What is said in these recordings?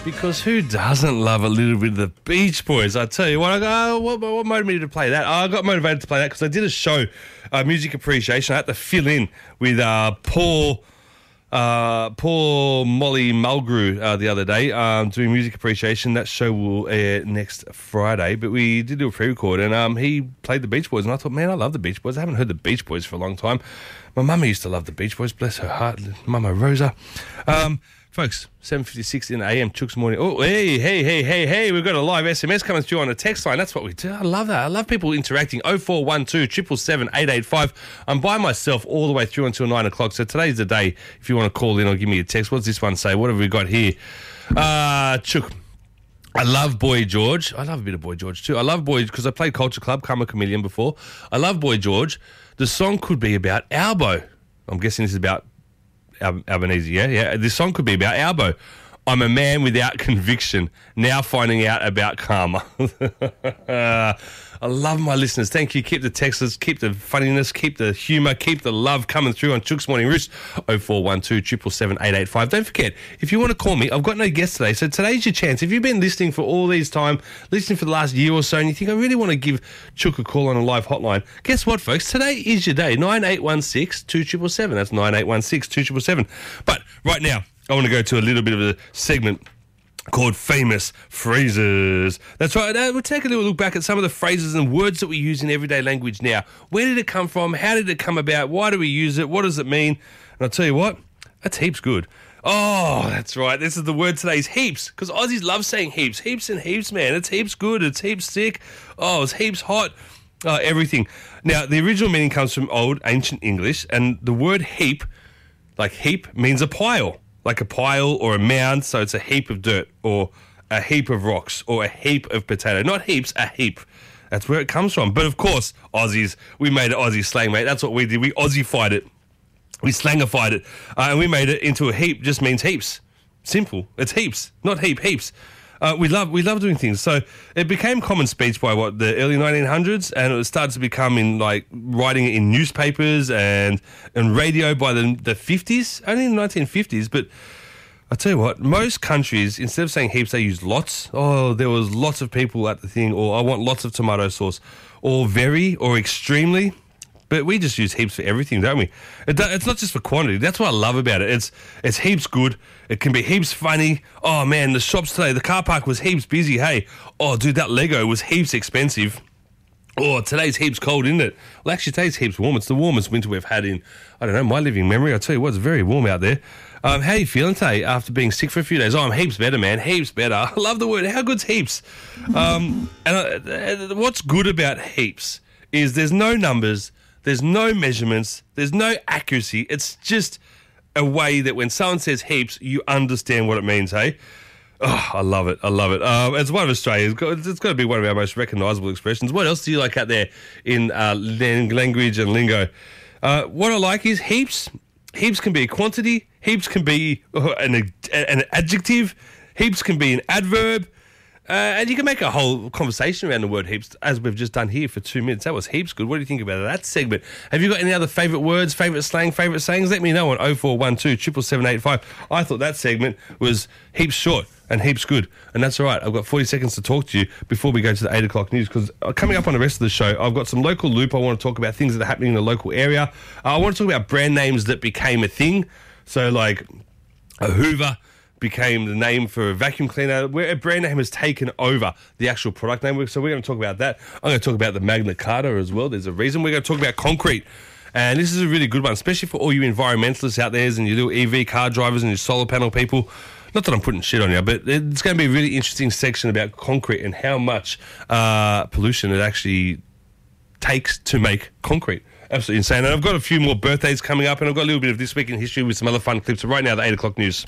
Because who doesn't love a little bit of the Beach Boys? I tell you what, what motivated me to play that? I got motivated to play that because I did a show, Music Appreciation. I had to fill in with Paul Molly Mulgrew the other day doing Music Appreciation. That show will air next Friday, but we did do a pre-record, and he played the Beach Boys, and I thought, man, I love the Beach Boys. I haven't heard the Beach Boys for a long time. My mama used to love the Beach Boys, bless her heart, Mama Rosa. Folks, 7:56 in the AM, Chook's Morning. Oh, hey, we've got a live SMS coming through on the text line. That's what we do. I love that. I love people interacting. 0412 777 885. I'm by myself all the way through until 9 o'clock, so today's the day if you want to call in or give me a text. What's this one say? What have we got here? Chook. I love Boy George. I love a bit of Boy George too. I love Boy because I played Culture Club, Karma Chameleon before. I love Boy George. The song could be about Albo. I'm guessing this is about Albanese, yeah. This song could be about Albo. I'm a man without conviction, now finding out about karma. I love my listeners. Thank you. Keep the texts, keep the funniness, keep the humour, keep the love coming through on Chook's Morning Roost. 0412 777 885. Don't forget, if you want to call me, I've got no guest today, so today's your chance. If you've been listening for all these time, listening for the last year or so, and you think, I really want to give Chook a call on a live hotline, guess what, folks? Today is your day. 9816 2777. That's 9816 2777. But right now, I want to go to a little bit of a segment called Famous Phrases. That's right. We'll take a little look back at some of the phrases and words that we use in everyday language now. Where did it come from? How did it come about? Why do we use it? What does it mean? And I'll tell you what, that's heaps good. Oh, that's right. This is the word today, is heaps, because Aussies love saying heaps. Heaps and heaps, man. It's heaps good. It's heaps sick. Oh, it's heaps hot. Everything. Now, the original meaning comes from old ancient English, and the word heap, like heap, means a pile. Like a pile or a mound, so it's a heap of dirt or a heap of rocks or a heap of potato. Not heaps, a heap. That's where it comes from. But of course, Aussies, we made it Aussie slang, mate. That's what we did. We Aussified it. We slangified it. And we made it into a heap, just means heaps. Simple. It's heaps, not heaps. We love doing things. So it became common speech by the early 1900s, and it started to become in like writing it in newspapers and radio by the 50s, only in the 1950s. But I tell you what, most countries, instead of saying heaps, they use lots. Oh, there was lots of people at the thing, or I want lots of tomato sauce, or very, or extremely. But we just use heaps for everything, don't we? It's not just for quantity. That's what I love about it. It's heaps good. It can be heaps funny. Oh, man, the shops today, the car park was heaps busy. Hey, oh, dude, that Lego was heaps expensive. Oh, today's heaps cold, isn't it? Well, actually, today's heaps warm. It's the warmest winter we've had in, I don't know, my living memory. I tell you what, it's very warm out there. How are you feeling today after being sick for a few days? Oh, I'm heaps better, man. Heaps better. I love the word. How good's heaps? What's good about heaps is there's no numbers, there's no measurements, there's no accuracy. It's just a way that when someone says heaps, you understand what it means, hey? Oh, I love it. It's one of Australia's. It's got to be one of our most recognisable expressions. What else do you like out there in language and lingo? What I like is heaps. Heaps can be a quantity. Heaps can be an adjective. Heaps can be an adverb. And you can make a whole conversation around the word heaps, as we've just done here for 2 minutes. That was heaps good. What do you think about that segment? Have you got any other favourite words, favourite slang, favourite sayings? Let me know on 0412 777 885. I thought that segment was heaps short and heaps good. And that's all right. I've got 40 seconds to talk to you before we go to the 8 o'clock news, because coming up on the rest of the show, I've got some local loop. I want to talk about things that are happening in the local area. I want to talk about brand names that became a thing. So like a Hoover became the name for a vacuum cleaner, where a brand name has taken over the actual product name. So we're going to talk about that. I'm going to talk about the Magna Carta as well. There's a reason. We're going to talk about concrete. And this is a really good one, especially for all you environmentalists out there and your little EV car drivers and your solar panel people. Not that I'm putting shit on you, but it's going to be a really interesting section about concrete and how much pollution it actually takes to make concrete. Absolutely insane. And I've got a few more birthdays coming up, and I've got a little bit of This Week in History with some other fun clips. So right now, the 8 o'clock news.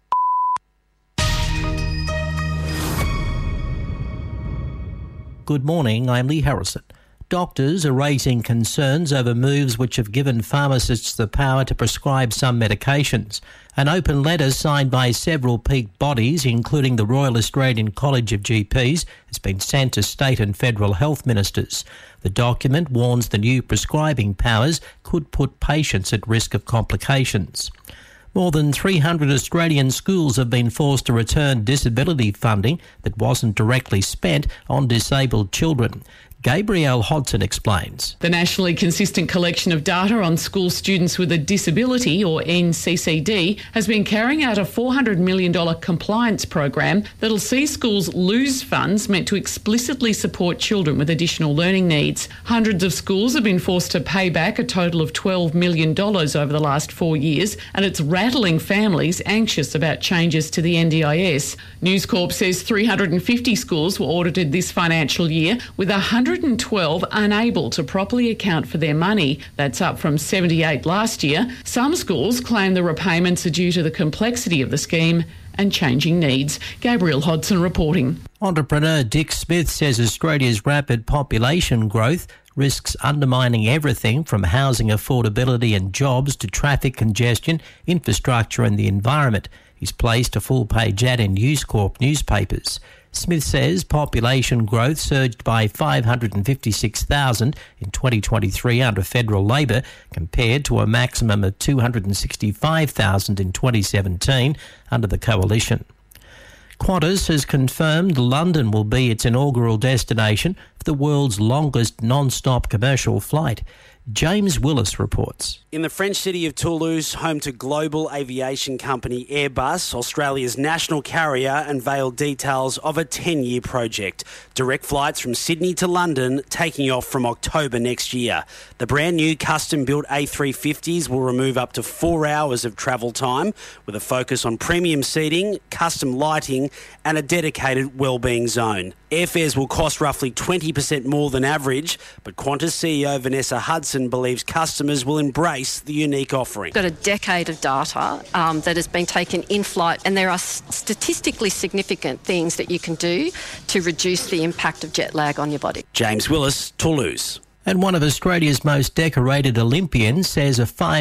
Good morning, I'm Lee Harrison. Doctors are raising concerns over moves which have given pharmacists the power to prescribe some medications. An open letter signed by several peak bodies, including the Royal Australian College of GPs, has been sent to state and federal health ministers. The document warns the new prescribing powers could put patients at risk of complications. More than 300 Australian schools have been forced to return disability funding that wasn't directly spent on disabled children. Gabrielle Hodson explains. The nationally consistent collection of data on school students with a disability, or NCCD, has been carrying out a $400 million compliance program that'll see schools lose funds meant to explicitly support children with additional learning needs. Hundreds of schools have been forced to pay back a total of $12 million over the last 4 years, and it's rattling families anxious about changes to the NDIS. News Corp says 350 schools were audited this financial year, with 112 unable to properly account for their money. That's up from 78 last year. Some schools claim the repayments are due to the complexity of the scheme and changing needs. Gabrielle Hodson reporting. Entrepreneur Dick Smith says Australia's rapid population growth risks undermining everything from housing affordability and jobs to traffic congestion, infrastructure and the environment. He's placed a full-page ad in News Corp newspapers. Smith says population growth surged by 556,000 in 2023 under federal Labor, compared to a maximum of 265,000 in 2017 under the Coalition. Qantas has confirmed London will be its inaugural destination for the world's longest non-stop commercial flight. James Willis reports. In the French city of Toulouse, home to global aviation company Airbus, Australia's national carrier unveiled details of a 10-year project. Direct flights from Sydney to London taking off from October next year. The brand new custom-built A350s will remove up to 4 hours of travel time with a focus on premium seating, custom lighting and a dedicated wellbeing zone. Airfares will cost roughly 20% more than average, but Qantas CEO Vanessa Hudson believes customers will embrace the unique offering. We've got a decade of data that has been taken in flight, and there are statistically significant things that you can do to reduce the impact of jet lag on your body. James Willis, Toulouse. And one of Australia's most decorated Olympians says a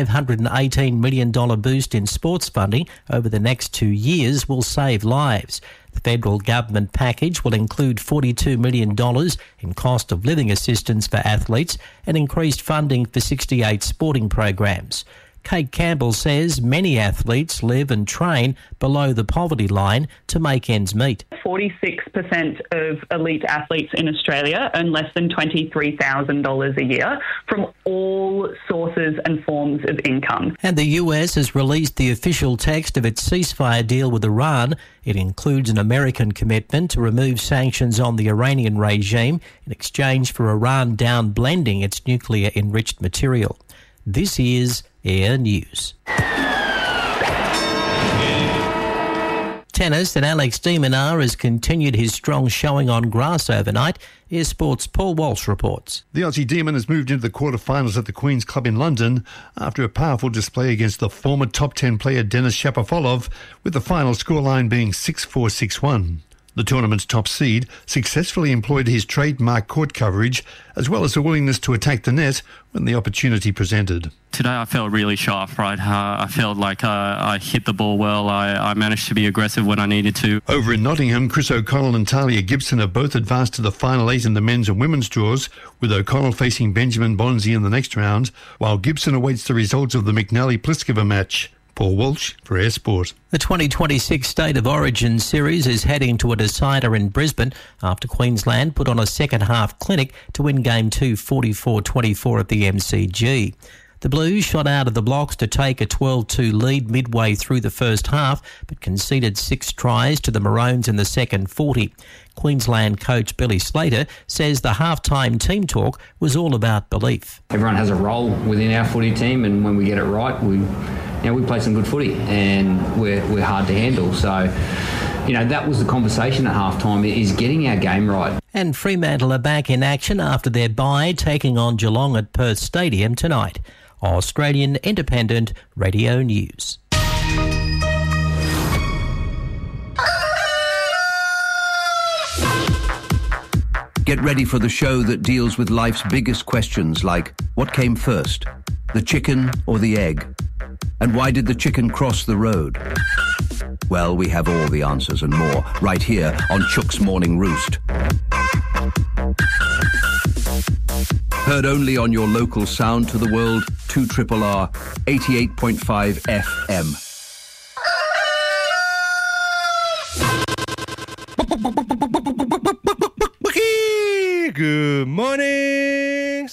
$518 million boost in sports funding over the next 2 years will save lives. The federal government package will include $42 million in cost of living assistance for athletes and increased funding for 68 sporting programs. Kate Campbell says many athletes live and train below the poverty line to make ends meet. 46% of elite athletes in Australia earn less than $23,000 a year from all sources and forms of income. And the US has released the official text of its ceasefire deal with Iran. It includes an American commitment to remove sanctions on the Iranian regime in exchange for Iran downblending its nuclear-enriched material. This is Air News. Tennis, and Alex de Minaur has continued his strong showing on grass overnight. Air Sports' Paul Walsh reports. The Aussie Demon has moved into the quarterfinals at the Queen's Club in London after a powerful display against the former top 10 player Denis Shapovalov, with the final scoreline being 6-4, 6-1. The tournament's top seed successfully employed his trademark court coverage as well as a willingness to attack the net when the opportunity presented. Today I felt really sharp, right? I felt like I hit the ball well. I managed to be aggressive when I needed to. Over in Nottingham, Chris O'Connell and Talia Gibson have both advanced to the final 8 in the men's and women's draws, with O'Connell facing Benjamin Bonzi in the next round, while Gibson awaits the results of the McNally-Pliskova match. Paul Walsh for Air Sport. The 2026 State of Origin series is heading to a decider in Brisbane after Queensland put on a second-half clinic to win Game 2 44-24 at the MCG. The Blues shot out of the blocks to take a 12-2 lead midway through the first half, but conceded 6 tries to the Maroons in the second 40. Queensland coach Billy Slater says the halftime team talk was all about belief. Everyone has a role within our footy team, and when we get it right, we play some good footy, and we're hard to handle. So, that was the conversation at halftime, is getting our game right. And Fremantle are back in action after their bye, taking on Geelong at Perth Stadium tonight. Australian Independent Radio News. Get ready for the show that deals with life's biggest questions, like what came first, the chicken or the egg? And why did the chicken cross the road? Well, we have all the answers and more right here on Chuck's Morning Roost. Heard only on your local sound to the world, 2RRR 88.5 FM.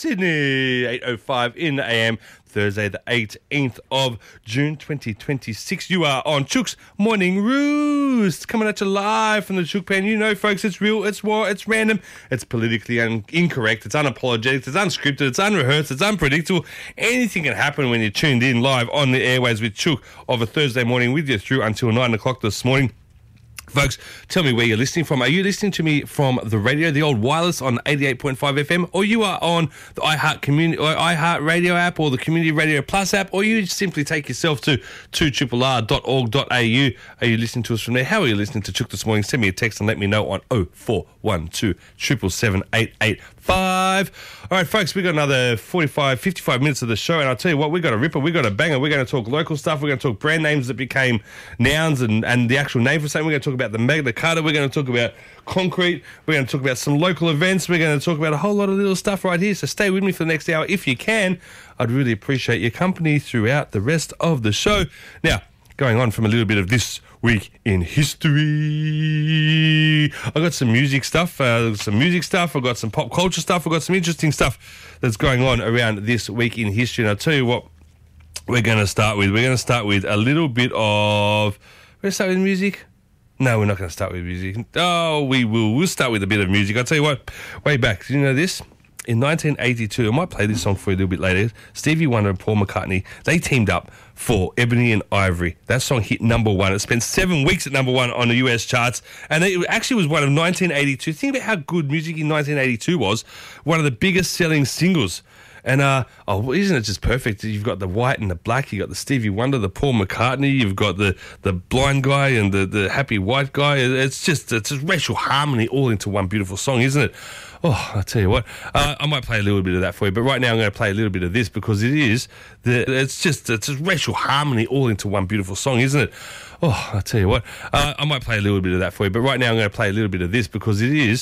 Sydney. 8:05 in the AM, Thursday the 18th of June 2026. You are on Chook's Morning Roost, coming at you live from the Chook Pen. You know, folks, it's real, it's raw, it's random, it's politically incorrect, it's unapologetic, it's unscripted, it's unrehearsed, it's unpredictable. Anything can happen when you're tuned in live on the airways with Chook of a Thursday morning with you through until 9 o'clock this morning. Folks, tell me where you're listening from. Are you listening to me from the radio, the old wireless on 88.5 FM, or you are on the iHeart Community or iHeart Radio app or the Community Radio Plus app, or you simply take yourself to 2rrr.org.au. Are you listening to us from there? How are you listening to Chook this morning? Send me a text and let me know on 0412 777 885. All right, folks, we've got another 55 minutes of the show, and I'll tell you what, we've got a ripper, we've got a banger. We're going to talk local stuff, we're going to talk brand names that became nouns and the actual name for something. We're going to talk about the Magna Carta, we're going to talk about concrete, we're going to talk about some local events, we're going to talk about a whole lot of little stuff right here, so stay with me for the next hour if you can. I'd really appreciate your company throughout the rest of the show. Now, going on from a little bit of this week in history, I got some music stuff, I've got some pop culture stuff, I've got some interesting stuff that's going on around this week in history, and I'll tell you what we're going to start with. We're going to start with a little bit of... We're going to start with music? No, we're not going to start with music. Oh, we will. We'll start with a bit of music. I'll tell you what, way back, do you know this? In 1982, I might play this song for you a little bit later, Stevie Wonder and Paul McCartney, they teamed up for Ebony and Ivory. That song hit number one. It spent 7 weeks at number one on the US charts, and it actually was one of 1982. Think about how good music in 1982 was. One of the biggest selling singles. And, isn't it just perfect? You've got the white and the black, you've got the Stevie Wonder, the Paul McCartney, you've got the blind guy and the happy white guy. It's just racial harmony all into one beautiful song, isn't it? Oh, I'll tell you what, I might play a little bit of that for you, but right now I'm going to play a little bit of this because it's just racial harmony all into one beautiful song, isn't it? Oh, I'll tell you what, I might play a little bit of that for you, but right now I'm going to play a little bit of this because